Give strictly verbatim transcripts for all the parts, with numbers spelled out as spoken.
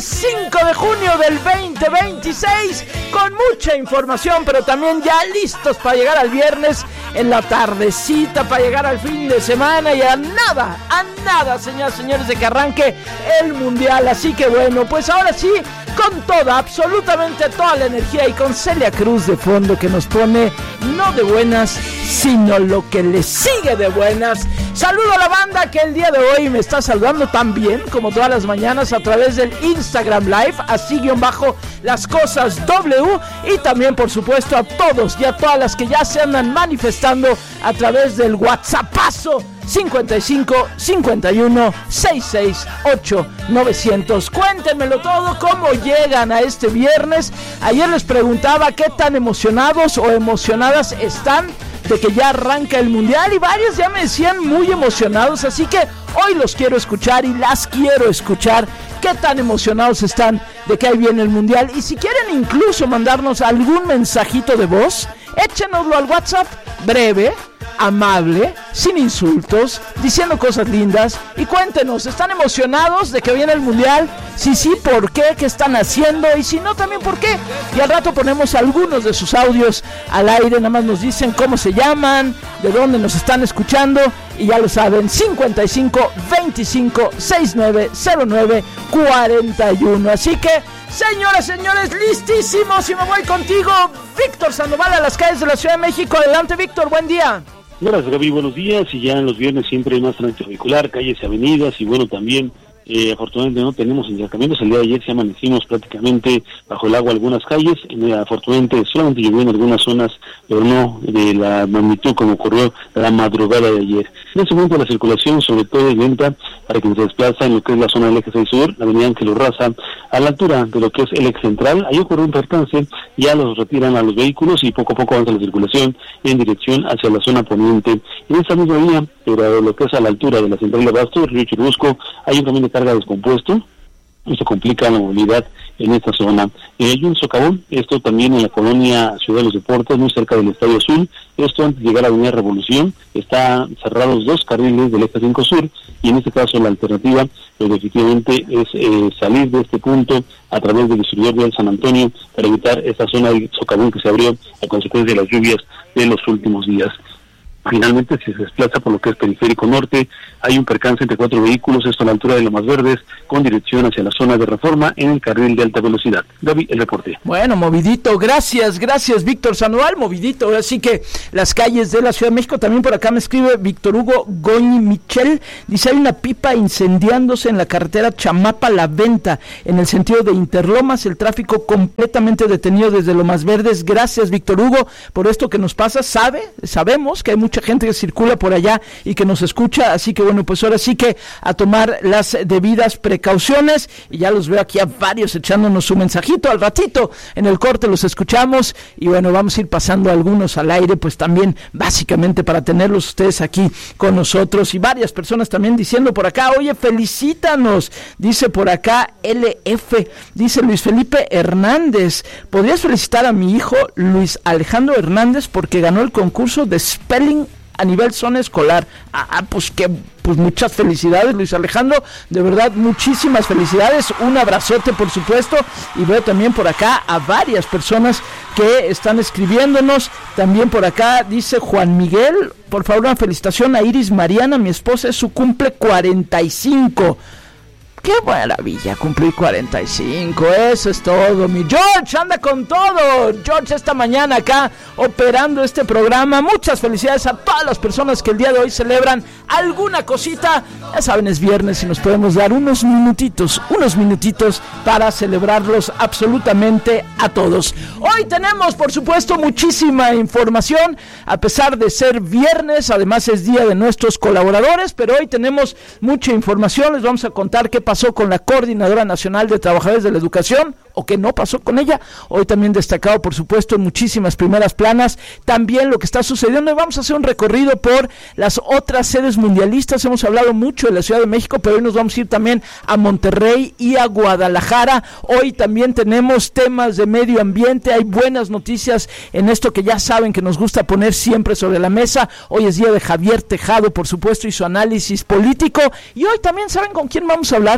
viernes cinco de junio del veinte veintiséis, con mucha información, pero también ya listos para llegar al viernes en la tardecita, para llegar al fin de semana y a nada, a nada, señoras y señores, de que arranque el Mundial. Así que bueno, pues ahora sí, con toda, absolutamente toda la energía y con Celia Cruz de fondo, que nos pone no de buenas, sino lo que le sigue de buenas. Saludo a la banda que el día de hoy me está saludando también, como todas las mañanas, a través del Instagram Live, así guión bajo las cosas W, y también por supuesto a todos y a todas las que ya se andan manifestando a través del WhatsAppazo cincuenta y cinco, cincuenta y uno, sesenta y seis, ocho, novecientos. Cuéntenmelo todo, cómo llegan a este viernes. Ayer les preguntaba qué tan emocionados o emocionadas están de que ya arranca el Mundial, y varios ya me decían muy emocionados, así que hoy los quiero escuchar y las quiero escuchar. ¿Qué tan emocionados están de que ahí viene el Mundial? Y si quieren incluso mandarnos algún mensajito de voz, échenoslo al WhatsApp, breve, amable, sin insultos, diciendo cosas lindas, y cuéntenos, ¿están emocionados de que viene el Mundial? Si sí, ¿por qué? ¿Qué están haciendo? Y si no, también ¿por qué? Y al rato ponemos algunos de sus audios al aire, nada más nos dicen cómo se llaman, de dónde nos están escuchando, y ya lo saben, cincuenta y cinco, veinticinco, sesenta y nueve, cero nueve, cuarenta y uno. Así que, señoras, señores, listísimos, y me voy contigo, Víctor Sandoval, a las calles de la Ciudad de México. Adelante, Víctor, buen día. Gracias, Gaby, buenos días. Y ya en los viernes siempre hay más tránsito vehicular, calles y avenidas, y bueno, también eh, afortunadamente no tenemos encharcamientos. El día de ayer se amanecimos prácticamente bajo el agua algunas calles, eh, afortunadamente solamente llovió en algunas zonas, pero no de la magnitud como ocurrió la madrugada de ayer. En este momento la circulación sobre todo es lenta para quien se desplaza en lo que es la zona del eje seis sur, la avenida Ángel Urraza, a la altura de lo que es el eje central. Ahí ocurrió un percance, ya los retiran a los vehículos y poco a poco avanza la circulación en dirección hacia la zona poniente. En esta misma vía, pero lo que es a la altura de la central de Abasto, Río Churubusco, hay un camión de carga descompuesto. Esto complica la movilidad en esta zona. Eh, hay un socavón, esto también en la colonia Ciudad de los Deportes, muy cerca del Estadio Azul. Esto antes de llegar a la Avenida Revolución, está cerrados dos carriles del eje cinco sur, y en este caso la alternativa, pues definitivamente es eh, salir de este punto a través del distribuidor vial San Antonio para evitar esta zona del socavón que se abrió a consecuencia de las lluvias de los últimos días. Finalmente, si se desplaza por lo que es Periférico Norte, hay un percance entre cuatro vehículos, esto a la altura de Lomas Verdes, con dirección hacia la zona de Reforma en el carril de alta velocidad. Gaby, el reporte. Bueno, movidito, gracias, gracias Víctor Sandoval, movidito. Así que las calles de la Ciudad de México, también por acá me escribe Víctor Hugo Goñi Michel, dice: hay una pipa incendiándose en la carretera Chamapa-La Venta, en el sentido de Interlomas, el tráfico completamente detenido desde Lomas Verdes. Gracias, Víctor Hugo, por esto que nos pasa. Sabe, sabemos que hay mucha gente que circula por allá y que nos escucha, así que bueno, pues ahora sí que a tomar las debidas precauciones, y ya los veo aquí a varios echándonos su mensajito. Al ratito en el corte los escuchamos, y bueno, vamos a ir pasando algunos al aire, pues también básicamente para tenerlos ustedes aquí con nosotros, y varias personas también diciendo por acá: oye, felicítanos, dice por acá L F, dice Luis Felipe Hernández, ¿podrías felicitar a mi hijo Luis Alejandro Hernández porque ganó el concurso de Spelling a nivel zona escolar? Ah, pues que pues muchas felicidades, Luis Alejandro, de verdad muchísimas felicidades, un abrazote por supuesto. Y veo también por acá a varias personas que están escribiéndonos. También por acá dice Juan Miguel: por favor, una felicitación a Iris Mariana, mi esposa, es su cumple cuarenta y cinco. ¡Qué maravilla! Cumplí cuarenta y cinco, eso es todo. Mi George anda con todo. George esta mañana acá operando este programa. Muchas felicidades a todas las personas que el día de hoy celebran alguna cosita. Ya saben, es viernes y nos podemos dar unos minutitos, unos minutitos para celebrarlos absolutamente a todos. Hoy tenemos, por supuesto, muchísima información, a pesar de ser viernes. Además es día de nuestros colaboradores, pero hoy tenemos mucha información. Les vamos a contar qué pasa pasó con la Coordinadora Nacional de Trabajadores de la Educación, o qué no pasó con ella. Hoy también destacado, por supuesto, en muchísimas primeras planas, también lo que está sucediendo. Y vamos a hacer un recorrido por las otras sedes mundialistas. Hemos hablado mucho de la Ciudad de México, pero hoy nos vamos a ir también a Monterrey y a Guadalajara. Hoy también tenemos temas de medio ambiente. Hay buenas noticias en esto que ya saben que nos gusta poner siempre sobre la mesa. Hoy es día de Javier Tejado, por supuesto, y su análisis político. Y hoy también, ¿saben con quién vamos a hablar?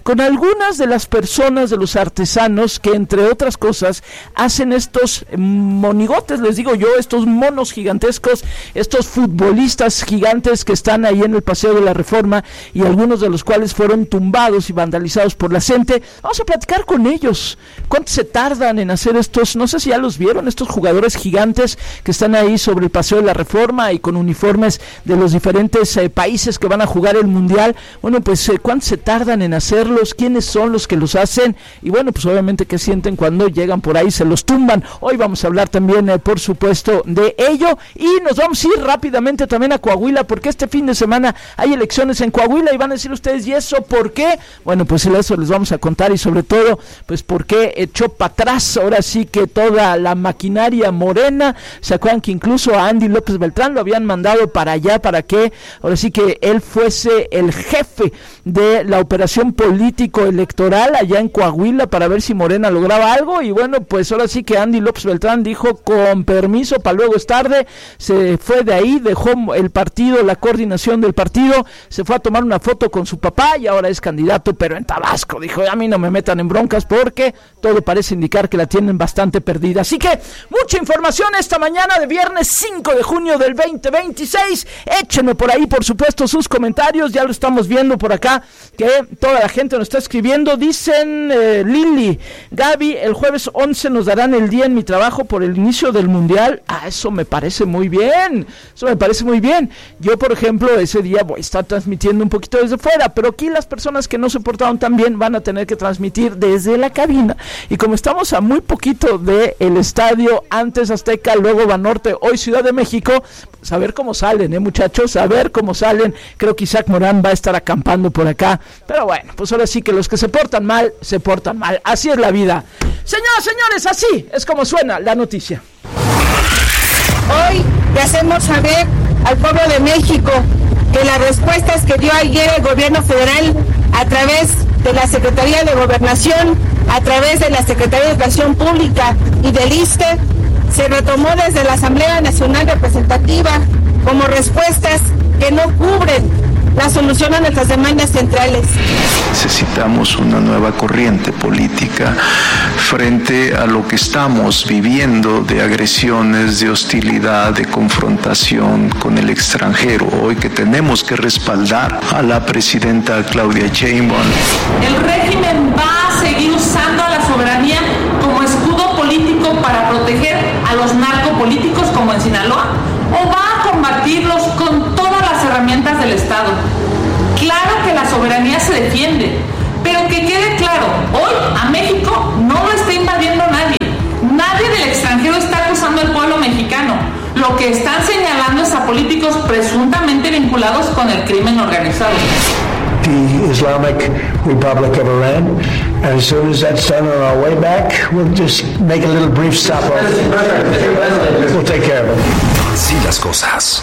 con algunas de las personas, de los artesanos que entre otras cosas hacen estos monigotes, les digo yo, estos monos gigantescos, estos futbolistas gigantes que están ahí en el Paseo de la Reforma y algunos de los cuales fueron tumbados y vandalizados por la gente. Vamos a platicar con ellos. ¿Cuánto se tardan en hacer estos? No sé si ya los vieron, estos jugadores gigantes que están ahí sobre el Paseo de la Reforma y con uniformes de los diferentes eh, países que van a jugar el Mundial. Bueno, pues eh, ¿cuánto se tardan en hacerlos? ¿Quiénes son los que los hacen? Y bueno, pues obviamente qué sienten cuando llegan por ahí, se los tumban. Hoy vamos a hablar también, eh, por supuesto, de ello. Y nos vamos a ir rápidamente también a Coahuila, porque este fin de semana hay elecciones en Coahuila y van a decir ustedes, ¿y eso por qué? Bueno, pues eso les vamos a contar y sobre todo, pues por qué echó para atrás ahora sí que toda la maquinaria morena. ¿Se acuerdan que incluso a Andy López Beltrán lo habían mandado para allá para que ahora sí que él fuese el jefe de la operación político-electoral allá en Coahuila para ver si Morena lograba algo? Y bueno, pues ahora sí que Andy López Beltrán dijo con permiso, para luego es tarde, se fue de ahí, dejó el partido, la coordinación del partido, se fue a tomar una foto con su papá y ahora es candidato, pero en Tabasco. Dijo, a mí no me metan en broncas porque todo parece indicar que la tienen bastante perdida. Así que mucha información esta mañana de viernes cinco de junio del veinte veintiséis. Échenme por ahí, por supuesto, sus comentarios. Ya lo estamos viendo por acá, que toda la gente nos está escribiendo. Dicen, eh, Lili, Gaby, el jueves once nos darán el día en mi trabajo por el inicio del Mundial. Ah, eso me parece muy bien. Eso me parece muy bien. Yo, por ejemplo, ese día voy a estar transmitiendo un poquito desde fuera, pero aquí las personas que no se portaron tan bien van a tener que transmitir desde la cabina. Y como estamos a muy poquito del estadio, antes Azteca, luego Banorte, hoy Ciudad de México, pues a ver cómo salen, eh muchachos, a ver cómo salen. Creo que Isaac Morán va a estar acampando por acá, pero bueno, pues ahora sí que los que se portan mal, se portan mal, así es la vida. Señoras, señores, así es como suena la noticia. Hoy le hacemos saber al pueblo de México que las respuestas que dio ayer el gobierno federal a través de la Secretaría de Gobernación, a través de la Secretaría de Educación Pública y del I S S S T E, se retomó desde la Asamblea Nacional Representativa como respuestas que no cubren la solución a nuestras demandas centrales. Necesitamos una nueva corriente política frente a lo que estamos viviendo de agresiones, de hostilidad, de confrontación con el extranjero. Hoy que tenemos que respaldar a la presidenta Claudia Sheinbaum. El régimen va a seguir usando a la soberanía como escudo político para proteger a los narcopolíticos como en Sinaloa, o va a combatirlos con todas las herramientas del Estado. Claro que la soberanía se defiende, pero que quede claro, hoy a México no lo está invadiendo nadie. Nadie del extranjero está acusando al pueblo mexicano. Lo que están señalando es a políticos presuntamente vinculados con el crimen organizado. The Islamic Republic of Iran. And as soon as that's done on our way back, we'll just make a little brief stop. We'll take care of it. Así las cosas.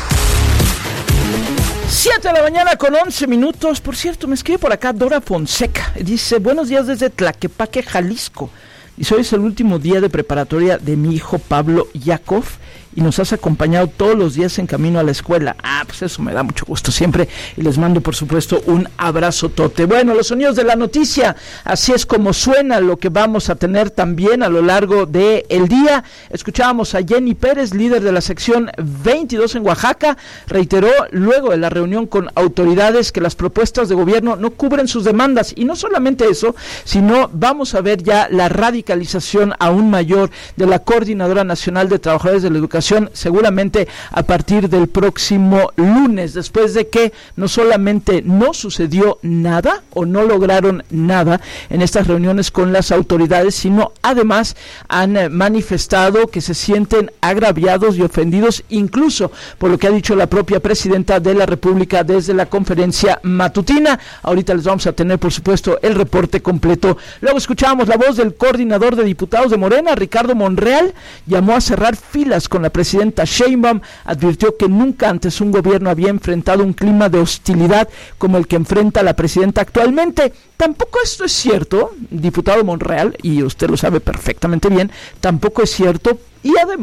siete de la mañana con once minutos. Por cierto, me escribe por acá Dora Fonseca. Dice, buenos días desde Tlaquepaque, Jalisco. Dice, hoy es el último día de preparatoria de mi hijo Pablo Yakov y nos has acompañado todos los días en camino a la escuela. Ah, pues eso me da mucho gusto siempre y les mando por supuesto un abrazo tote. Bueno, los sonidos de la noticia, así es como suena lo que vamos a tener también a lo largo del día. Escuchábamos a Jenny Pérez, líder de la sección veintidós en Oaxaca, reiteró luego de la reunión con autoridades que las propuestas de gobierno no cubren sus demandas y no solamente eso, sino vamos a ver ya la radicalización aún mayor de la Coordinadora Nacional de Trabajadores de la Educación, seguramente a partir del próximo lunes, después de que no solamente no sucedió nada o no lograron nada en estas reuniones con las autoridades, sino además han manifestado que se sienten agraviados y ofendidos incluso por lo que ha dicho la propia presidenta de la República desde la conferencia matutina. Ahorita les vamos a tener por supuesto el reporte completo. Luego escuchábamos la voz del coordinador de diputados de Morena, Ricardo Monreal, llamó a cerrar filas con la presidenta Sheinbaum, advirtió que nunca antes un gobierno había enfrentado un clima de hostilidad como el que enfrenta la presidenta actualmente. Tampoco esto es cierto, diputado Monreal, y usted lo sabe perfectamente bien, tampoco es cierto. Y además,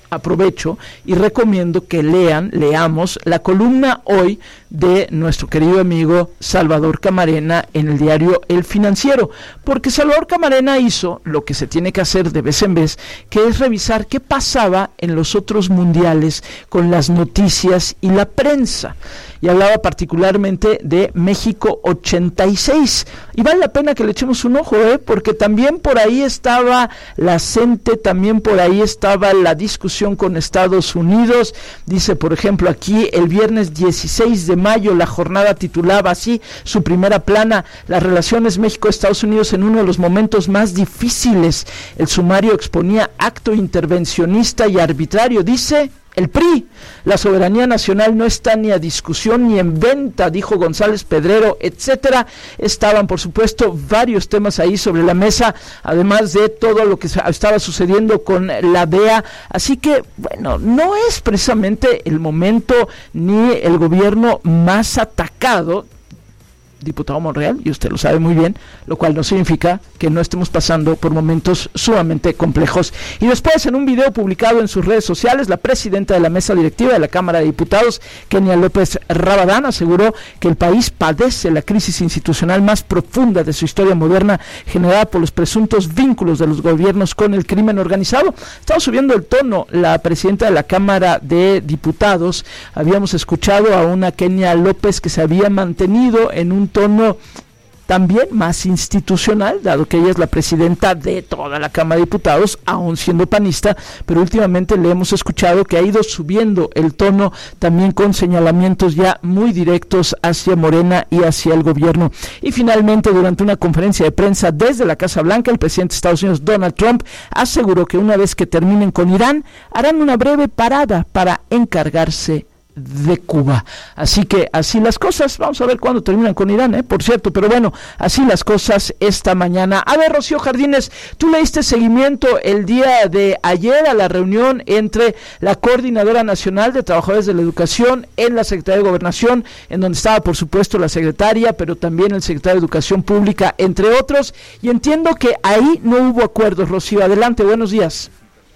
aprovecho y recomiendo que lean, leamos la columna hoy de nuestro querido amigo Salvador Camarena en el diario El Financiero, porque Salvador Camarena hizo lo que se tiene que hacer de vez en vez, que es revisar qué pasaba en los otros mundiales con las noticias y la prensa, y hablaba particularmente de México ochenta y seis, y vale la pena que le echemos un ojo, ¿eh? Porque también por ahí estaba la CENTE, también por ahí estaba la discusión con Estados Unidos. Dice, por ejemplo, aquí el viernes dieciséis de mayo la jornada titulaba así su primera plana: las relaciones México-Estados Unidos en uno de los momentos más difíciles. El sumario exponía acto intervencionista y arbitrario, dice el P R I. La soberanía nacional no está ni a discusión ni en venta, dijo González Pedrero, etcétera. Estaban, por supuesto, varios temas ahí sobre la mesa, además de todo lo que estaba sucediendo con la D E A. Así que, bueno, no es precisamente el momento ni el gobierno más atacado, diputado Monreal, y usted lo sabe muy bien, lo cual no significa que no estemos pasando por momentos sumamente complejos. Y después, en un video publicado en sus redes sociales, la presidenta de la mesa directiva de la Cámara de Diputados, Kenia López Rabadán, aseguró que el país padece la crisis institucional más profunda de su historia moderna, generada por los presuntos vínculos de los gobiernos con el crimen organizado. Estamos subiendo el tono. La presidenta de la Cámara de Diputados, habíamos escuchado a una Kenia López que se había mantenido en un tono también más institucional, dado que ella es la presidenta de toda la Cámara de Diputados, aún siendo panista, pero últimamente le hemos escuchado que ha ido subiendo el tono, también con señalamientos ya muy directos hacia Morena y hacia el gobierno. Y finalmente, durante una conferencia de prensa desde la Casa Blanca, el presidente de Estados Unidos, Donald Trump, aseguró que una vez que terminen con Irán, harán una breve parada para encargarse de Cuba. Así que así las cosas. Vamos a ver cuándo terminan con Irán, ¿eh? Por cierto, pero bueno, así las cosas esta mañana. A ver, Rocío Jardines, tú le diste seguimiento el día de ayer a la reunión entre la Coordinadora Nacional de Trabajadores de la Educación en la Secretaría de Gobernación, en donde estaba, por supuesto, la secretaria, pero también el secretario de Educación Pública, entre otros, y entiendo que ahí no hubo acuerdos. Rocío, adelante, buenos días.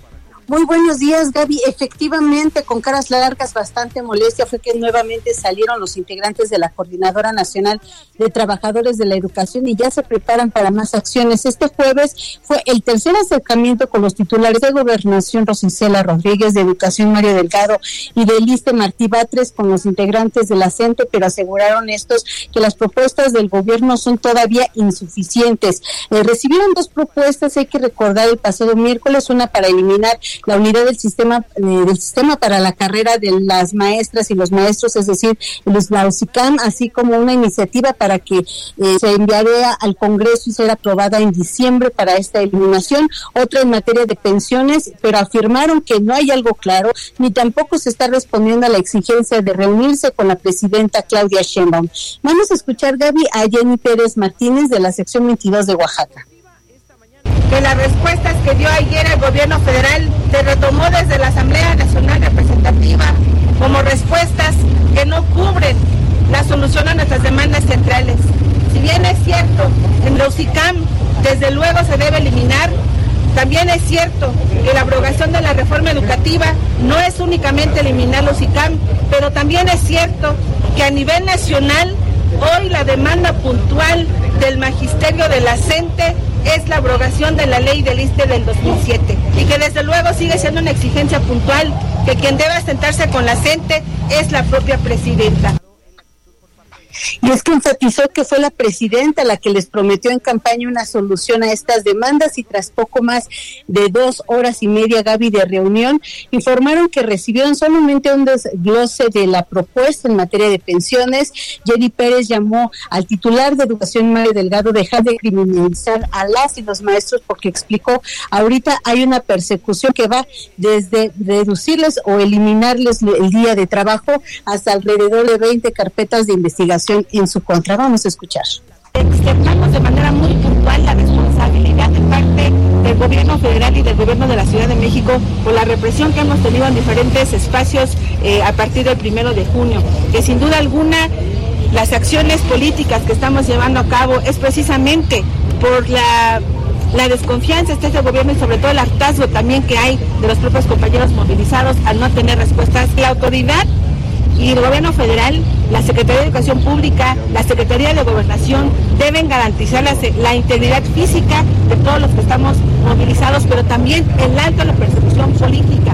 Muy buenos días, Gaby. Efectivamente, con caras largas, bastante molestia, fue que nuevamente salieron los integrantes de la Coordinadora Nacional de Trabajadores de la Educación y ya se preparan para más acciones. Este jueves fue el tercer acercamiento con los titulares de Gobernación, Rosicela Rodríguez, de Educación, Mario Delgado, y de Iste Martí Batres, con los integrantes de la CENTE, pero aseguraron estos que las propuestas del gobierno son todavía insuficientes. Eh, recibieron dos propuestas, hay que recordar, el pasado miércoles, una para eliminar la unidad del sistema eh, del sistema para la carrera de las maestras y los maestros, es decir, los la UCICAM, así como una iniciativa para que eh, se enviaría al Congreso y sea aprobada en diciembre para esta eliminación. Otra en materia de pensiones, pero afirmaron que no hay algo claro, ni tampoco se está respondiendo a la exigencia de reunirse con la presidenta Claudia Sheinbaum. Vamos a escuchar, Gaby, a Jenny Pérez Martínez, de la sección veintidós de Oaxaca. Que las respuestas que dio ayer el gobierno federal se retomó desde la Asamblea Nacional Representativa como respuestas que no cubren la solución a nuestras demandas centrales. Si bien es cierto, en la UCICAM desde luego se debe eliminar, también es cierto que la abrogación de la reforma educativa no es únicamente eliminar la UCICAM, pero también es cierto que a nivel nacional hoy la demanda puntual del magisterio de la CENTE es la abrogación de la ley del Iste del dos mil siete y que desde luego sigue siendo una exigencia puntual que quien debe sentarse con la CENTE es la propia presidenta. Y es que enfatizó que fue la presidenta la que les prometió en campaña una solución a estas demandas, y tras poco más de dos horas y media, Gaby, de reunión, informaron que recibieron solamente un desglose de la propuesta en materia de pensiones. Jenny Pérez llamó al titular de Educación, Mario Delgado, dejar de criminalizar a las y los maestros, porque explicó, ahorita hay una persecución que va desde reducirles o eliminarles el día de trabajo hasta alrededor de veinte carpetas de investigación en su contra. Vamos a escuchar. Externamos de manera muy puntual la responsabilidad de parte del gobierno federal y del gobierno de la Ciudad de México por la represión que hemos tenido en diferentes espacios eh, a partir del primero de junio, que sin duda alguna las acciones políticas que estamos llevando a cabo es precisamente por la la desconfianza está ese gobierno y sobre todo el hartazgo también que hay de los propios compañeros movilizados al no tener respuestas. La autoridad y el gobierno federal, la Secretaría de Educación Pública, la Secretaría de Gobernación deben garantizar la, la integridad física de todos los que estamos movilizados, pero también el alto a la persecución política.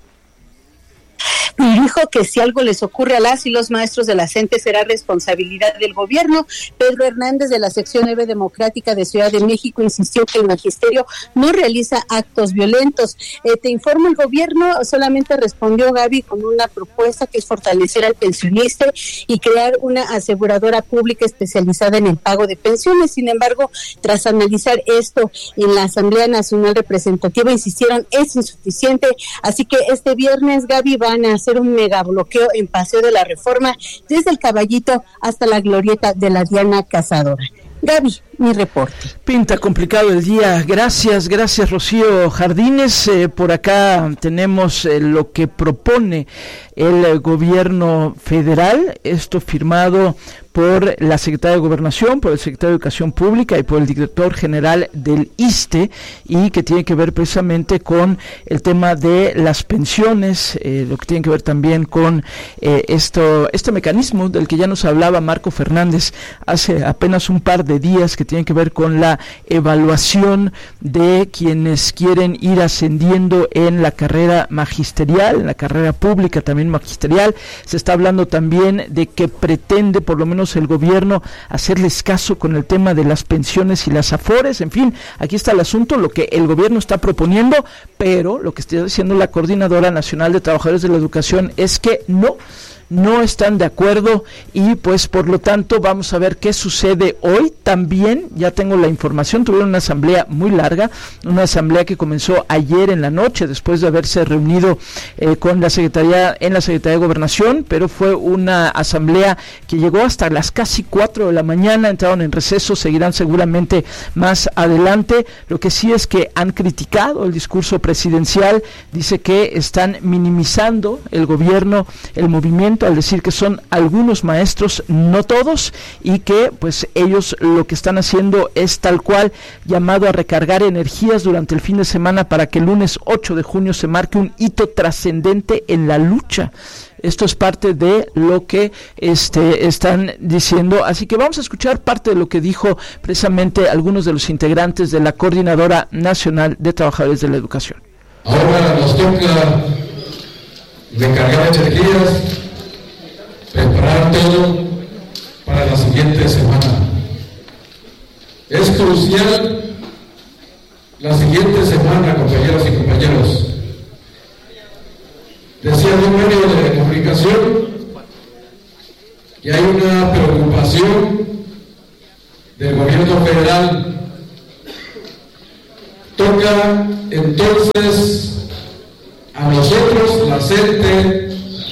Y dijo que si algo les ocurre a las y los maestros de la CENTE será responsabilidad del gobierno. Pedro Hernández, de la sección nueve Democrática de Ciudad de México, insistió que el magisterio no realiza actos violentos. Eh, te informo, el gobierno solamente respondió, Gaby, con una propuesta que es fortalecer al pensionista y crear una aseguradora pública especializada en el pago de pensiones. Sin embargo, tras analizar esto en la Asamblea Nacional Representativa, insistieron es insuficiente, así que este viernes, Gaby, van a hacer un mega bloqueo en Paseo de la Reforma desde el Caballito hasta la glorieta de la Diana Cazadora. Gaby, mi reporte. Pinta complicado el día. Gracias, gracias Rocío Jardines. Eh, por acá tenemos eh, lo que propone el eh, gobierno federal, esto firmado por la Secretaría de Gobernación, por el Secretario de Educación Pública y por el Director General del ISSSTE, y que tiene que ver precisamente con el tema de las pensiones, eh, lo que tiene que ver también con eh, esto, este mecanismo del que ya nos hablaba Marco Fernández hace apenas un par de días, que tiene que ver con la evaluación de quienes quieren ir ascendiendo en la carrera magisterial, en la carrera pública también magisterial. Se está hablando también de que pretende por lo menos el gobierno hacerles caso con el tema de las pensiones y las afores. En fin, aquí está el asunto, lo que el gobierno está proponiendo, pero lo que está diciendo la Coordinadora Nacional de Trabajadores de la Educación es que no no están de acuerdo, y pues por lo tanto vamos a ver qué sucede hoy. También ya tengo la información, tuvieron una asamblea muy larga, una asamblea que comenzó ayer en la noche después de haberse reunido eh, con la Secretaría, en la Secretaría de Gobernación, pero fue una asamblea que llegó hasta las casi cuatro de la mañana, entraron en receso, seguirán seguramente más adelante. Lo que sí es que han criticado el discurso presidencial, dice que están minimizando el gobierno, el movimiento, al decir que son algunos maestros, no todos, y que pues ellos lo que están haciendo es tal cual llamado a recargar energías durante el fin de semana para que el lunes ocho de junio se marque un hito trascendente en la lucha. Esto es parte de lo que este están diciendo, así que vamos a escuchar parte de lo que dijo precisamente algunos de los integrantes de la Coordinadora Nacional de Trabajadores de la Educación. Ahora nos toca recargar energías, preparar todo para la siguiente semana. Es crucial la siguiente semana, compañeras y compañeros. Decía un medio de comunicación que hay una preocupación del gobierno federal. Toca entonces a nosotros, la CENTE,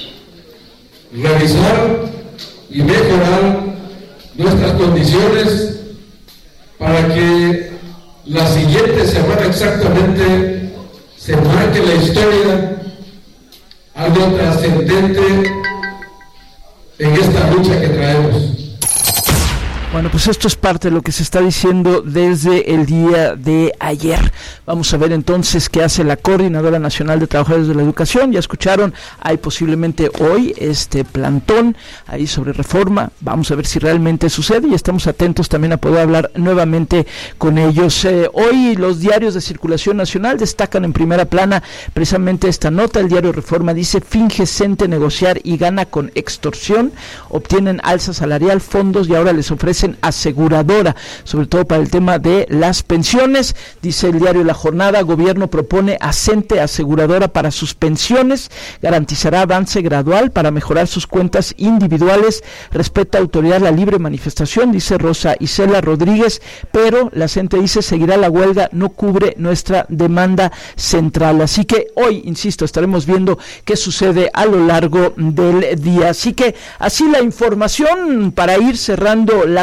revisar y mejorar nuestras condiciones para que la siguiente semana exactamente se marque la historia, algo trascendente en esta lucha que traemos. Bueno, pues esto es parte de lo que se está diciendo desde el día de ayer. Vamos a ver entonces qué hace la Coordinadora Nacional de Trabajadores de la Educación. Ya escucharon, hay posiblemente hoy este plantón ahí sobre reforma. Vamos a ver si realmente sucede y estamos atentos también a poder hablar nuevamente con ellos. Eh, hoy los diarios de circulación nacional destacan en primera plana precisamente esta nota. El diario Reforma dice: finge CENTE negociar y gana con extorsión, obtienen alza salarial, fondos y ahora les ofrecen aseguradora, sobre todo para el tema de las pensiones. Dice el diario La Jornada: gobierno propone a CENTE aseguradora para sus pensiones, garantizará avance gradual para mejorar sus cuentas individuales, respeta autoridad la libre manifestación, dice Rosa Isela Rodríguez, pero la CENTE dice seguirá la huelga, no cubre nuestra demanda central. Así que hoy, insisto, estaremos viendo qué sucede a lo largo del día. Así que así la información para ir cerrando las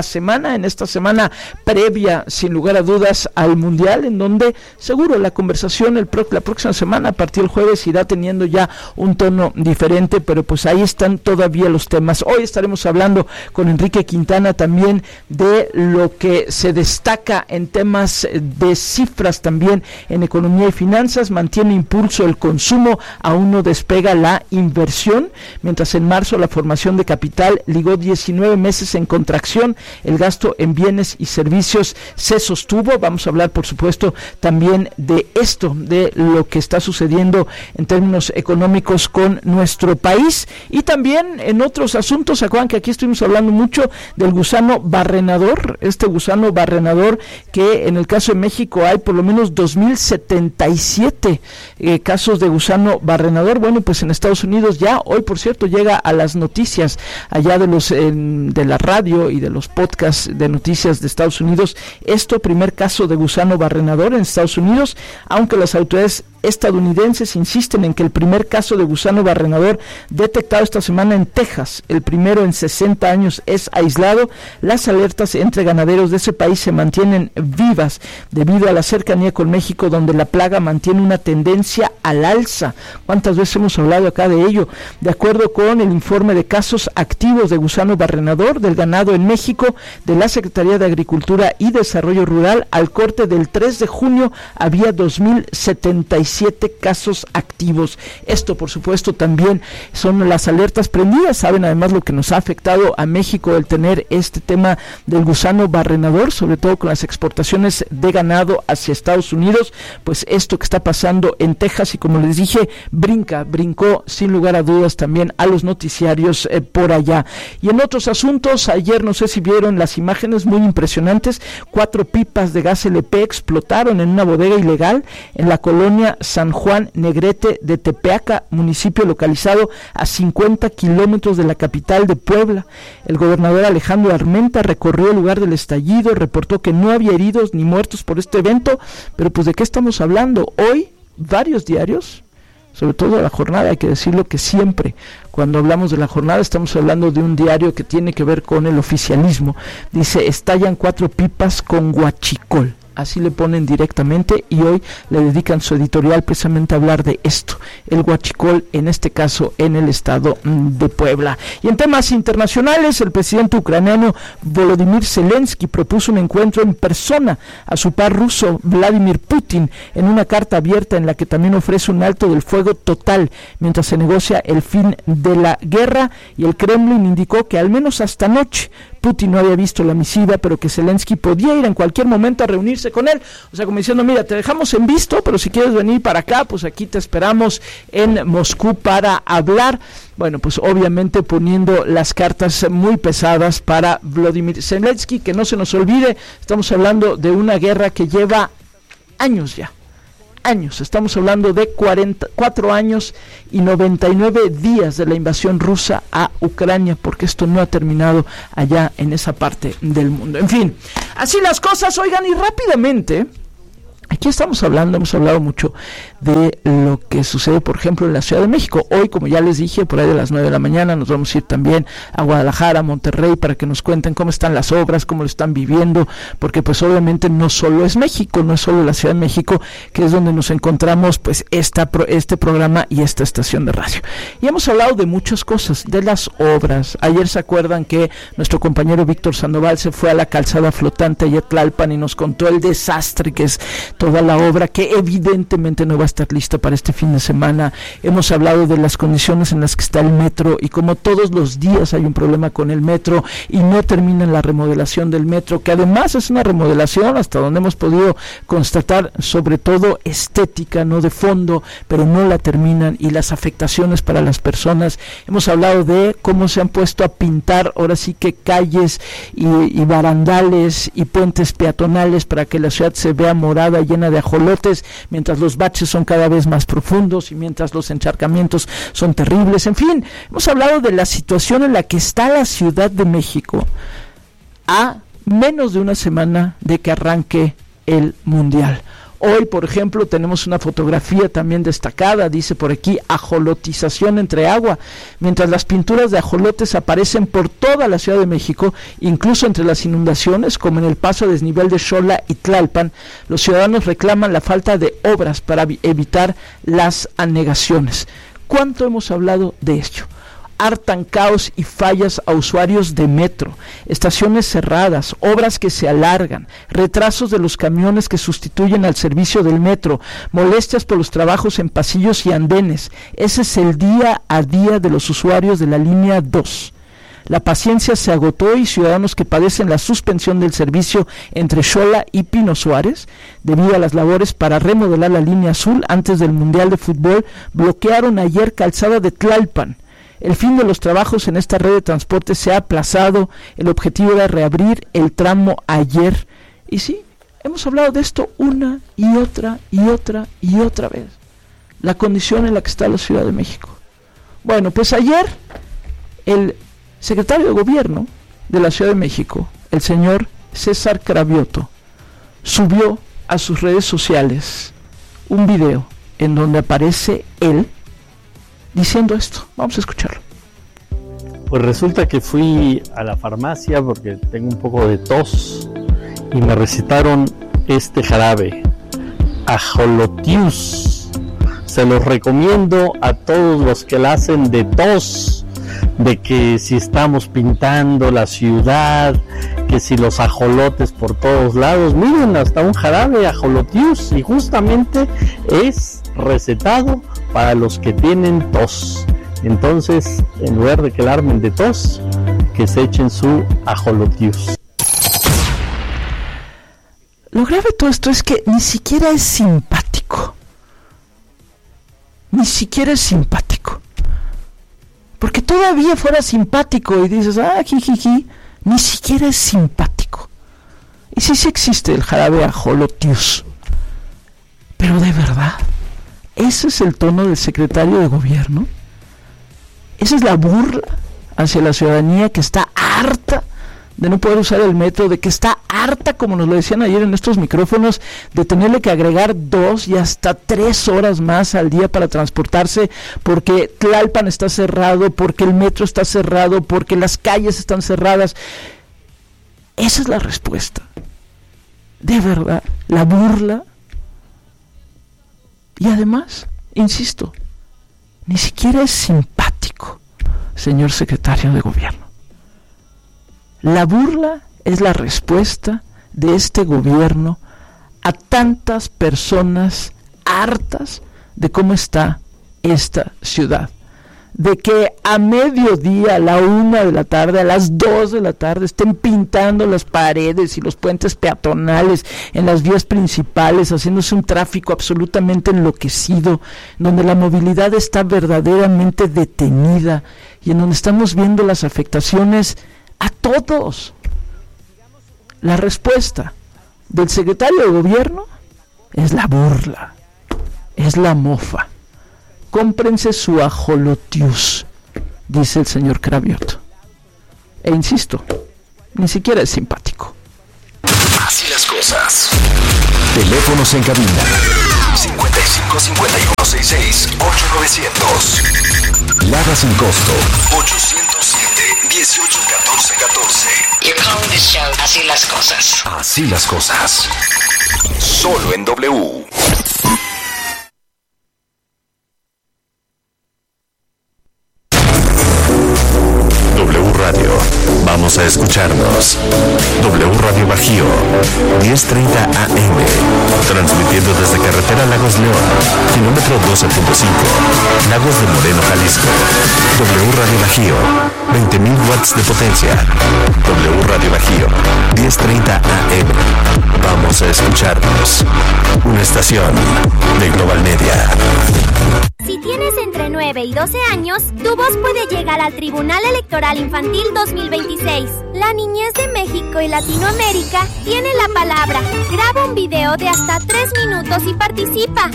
semana, en esta semana previa, sin lugar a dudas, al Mundial, en donde seguro la conversación el pro, la próxima semana, a partir del jueves, irá teniendo ya un tono diferente, pero pues ahí están todavía los temas. Hoy estaremos hablando con Enrique Quintana también de lo que se destaca en temas de cifras también en economía y finanzas. Mantiene impulso el consumo, aún no despega la inversión, mientras en marzo la formación de capital ligó diecinueve meses en contracción, el gasto en bienes y servicios se sostuvo. Vamos a hablar, por supuesto, también de esto, de lo que está sucediendo en términos económicos con nuestro país, y también en otros asuntos. ¿Se acuerdan que aquí estuvimos hablando mucho del gusano barrenador? Este gusano barrenador, que en el caso de México hay por lo menos dos mil setenta y siete eh, casos de gusano barrenador. Bueno, pues en Estados Unidos ya, hoy por cierto, llega a las noticias allá de los eh, de la radio y de los podcasts de noticias de Estados Unidos, esto, primer caso de gusano barrenador en Estados Unidos, aunque las autoridades estadounidenses insisten en que el primer caso de gusano barrenador detectado esta semana en Texas, el primero en sesenta años, es aislado. Las alertas entre ganaderos de ese país se mantienen vivas debido a la cercanía con México, donde la plaga mantiene una tendencia al alza. ¿Cuántas veces hemos hablado acá de ello? De acuerdo con el informe de casos activos de gusano barrenador del ganado en México de la Secretaría de Agricultura y Desarrollo Rural, al corte del tres de junio había dos mil setenta y siete casos activos. Esto, por supuesto, también son las alertas prendidas. Saben además lo que nos ha afectado a México el tener este tema del gusano barrenador, sobre todo con las exportaciones de ganado hacia Estados Unidos. Pues esto que está pasando en Texas, y como les dije, brinca, brincó sin lugar a dudas también a los noticiarios eh, por allá. Y en otros asuntos, ayer no sé si vieron las imágenes muy impresionantes, cuatro pipas de gas L P explotaron en una bodega ilegal en la colonia San Juan Negrete de Tepeaca, municipio localizado a cincuenta kilómetros de la capital de Puebla. El gobernador Alejandro Armenta recorrió el lugar del estallido, reportó que no había heridos ni muertos por este evento, pero pues ¿de qué estamos hablando? Hoy, varios diarios, sobre todo La Jornada, hay que decirlo que siempre cuando hablamos de La Jornada estamos hablando de un diario que tiene que ver con el oficialismo. Dice, estallan cuatro pipas con huachicol. Así le ponen directamente, y hoy le dedican su editorial precisamente a hablar de esto, el huachicol, en este caso en el estado de Puebla. Y en temas internacionales, el presidente ucraniano Volodymyr Zelensky propuso un encuentro en persona a su par ruso Vladimir Putin, en una carta abierta en la que también ofrece un alto del fuego total mientras se negocia el fin de la guerra, y el Kremlin indicó que al menos hasta anoche Putin no había visto la misiva, pero que Zelensky podía ir en cualquier momento a reunirse con él. O sea, como diciendo, mira, te dejamos en visto, pero si quieres venir para acá, pues aquí te esperamos en Moscú para hablar. Bueno, pues obviamente poniendo las cartas muy pesadas para Volodymyr Zelensky, que no se nos olvide, estamos hablando de una guerra que lleva años ya. Años, estamos hablando de cuarenta, cuatro años y noventa y nueve días de la invasión rusa a Ucrania, porque esto no ha terminado allá en esa parte del mundo. En fin, así las cosas. Oigan, y rápidamente, aquí estamos hablando, hemos hablado mucho de lo que sucede, por ejemplo, en la Ciudad de México. Hoy, como ya les dije, por ahí de las nueve de la mañana nos vamos a ir también a Guadalajara, a Monterrey, para que nos cuenten cómo están las obras, cómo lo están viviendo, porque pues obviamente no solo es México, no es solo la Ciudad de México, que es donde nos encontramos pues esta este programa y esta estación de radio. Y hemos hablado de muchas cosas, de las obras. Ayer se acuerdan que nuestro compañero Víctor Sandoval se fue a la calzada flotante allá en Tlalpan y nos contó el desastre que es toda la obra, que evidentemente no va a estar lista para este fin de semana. Hemos hablado de las condiciones en las que está el metro y como todos los días hay un problema con el metro y no terminan la remodelación del metro, que además es una remodelación hasta donde hemos podido constatar, sobre todo estética, no de fondo, pero no la terminan, y las afectaciones para las personas. Hemos hablado de cómo se han puesto a pintar ahora sí que calles y, y barandales y puentes peatonales para que la ciudad se vea morada, llena de ajolotes, mientras los baches son cada vez más profundos y mientras los encharcamientos son terribles. En fin, hemos hablado de la situación en la que está la Ciudad de México a menos de una semana de que arranque el Mundial. Hoy, por ejemplo, tenemos una fotografía también destacada, dice por aquí, ajolotización entre agua, mientras las pinturas de ajolotes aparecen por toda la Ciudad de México, incluso entre las inundaciones, como en el paso a desnivel de Xola y Tlalpan, los ciudadanos reclaman la falta de obras para evitar las anegaciones. ¿Cuánto hemos hablado de ello? Hartan caos y fallas a usuarios de metro, estaciones cerradas, obras que se alargan, retrasos de los camiones que sustituyen al servicio del metro, molestias por los trabajos en pasillos y andenes. Ese es el día a día de los usuarios de la línea dos. La paciencia se agotó y ciudadanos que padecen la suspensión del servicio entre Xola y Pino Suárez, debido a las labores para remodelar la línea azul antes del Mundial de Fútbol, bloquearon ayer calzada de Tlalpan. El fin de los trabajos en esta red de transporte se ha aplazado. El objetivo era reabrir el tramo ayer. Y sí, hemos hablado de esto una y otra y otra y otra vez. La condición en la que está la Ciudad de México. Bueno, pues ayer el secretario de Gobierno de la Ciudad de México, el señor César Cravioto, subió a sus redes sociales un video en donde aparece él diciendo esto. Vamos a escucharlo. Pues resulta que fui a la farmacia porque tengo un poco de tos y me recetaron este jarabe, Ajolotius. Se los recomiendo a todos los que la hacen de tos, de que si estamos pintando la ciudad, que si los ajolotes por todos lados, miren, hasta un jarabe Ajolotius, y justamente es recetado para los que tienen tos. Entonces, en lugar de que la armen de tos, que se echen su Ajolotius. Lo grave de todo esto es que ni siquiera es simpático. Ni siquiera es simpático. Porque todavía fuera simpático y dices, ah, jijiji, ni siquiera es simpático. Y sí, sí existe el jarabe Ajolotius. Pero de verdad, ¿ese es el tono del secretario de Gobierno? ¿Esa es la burla hacia la ciudadanía que está harta de no poder usar el metro, de que está harta, como nos lo decían ayer en estos micrófonos, de tenerle que agregar dos y hasta tres horas más al día para transportarse, porque Tlalpan está cerrado, porque el metro está cerrado, porque las calles están cerradas? Esa es la respuesta. De verdad, la burla. Y además, insisto, ni siquiera es simpático, señor secretario de Gobierno. La burla es la respuesta de este gobierno a tantas personas hartas de cómo está esta ciudad. De que a mediodía, a la una de la tarde, a las dos de la tarde, estén pintando las paredes y los puentes peatonales en las vías principales, haciéndose un tráfico absolutamente enloquecido, donde la movilidad está verdaderamente detenida y en donde estamos viendo las afectaciones a todos. La respuesta del secretario de Gobierno es la burla, es la mofa. Cómprense su Ajolotius, dice el señor Cravioto. E insisto, ni siquiera es simpático. Así las cosas. Teléfonos en cabina cincuenta y cinco cincuenta y uno sesenta y seis ocho novecientos. Lada sin costo ochocientos siete dieciocho catorce catorce. You're calling this show Así las cosas. Así las cosas. Solo en W. W Radio. Vamos a escucharnos. W Radio Bajío, diez treinta A M. Transmitiendo desde carretera Lagos León, kilómetro doce punto cinco, Lagos de Moreno, Jalisco. W Radio Bajío, veinte mil watts de potencia. W Radio Bajío, diez treinta A M. Vamos a escucharnos. Una estación de Global Media. Si tienes entre nueve y doce años, tu voz puede llegar al Tribunal Electoral Infantil dos mil veintiséis. La niñez de México y Latinoamérica tiene la palabra. Graba un video de hasta tres minutos y participa.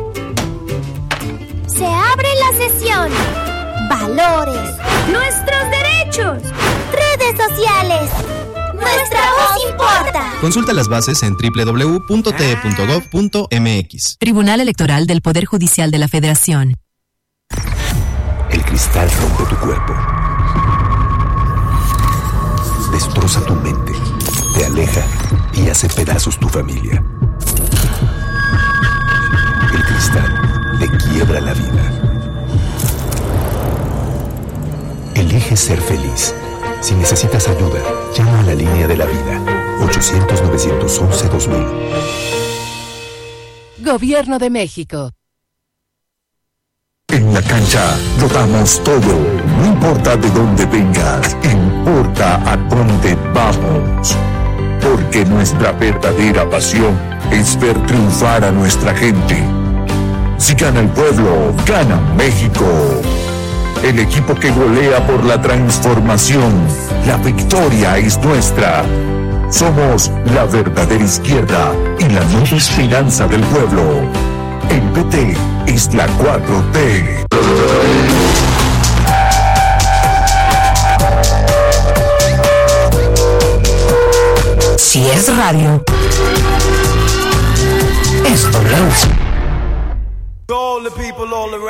Se abre la sesión. Valores. Nuestros derechos. Redes sociales. Nuestra voz importa. Consulta las bases en doble u doble u doble u punto t e punto gov punto m x. Tribunal Electoral del Poder Judicial de la Federación. El cristal rompe tu cuerpo. Destroza tu mente. Te aleja y hace pedazos tu familia. El cristal te quiebra la vida. Elige ser feliz. Si necesitas ayuda, llama a la línea de la vida. ochocientos, novecientos once, dos mil. Gobierno de México. En la cancha lo damos todo. No importa de dónde vengas, importa a dónde vamos. Porque nuestra verdadera pasión es ver triunfar a nuestra gente. Si gana el pueblo, gana México. El equipo que golea por la transformación. La victoria es nuestra. Somos la verdadera izquierda y la nueva esperanza del pueblo. El P T es la cuatro T. Si es radio, es W.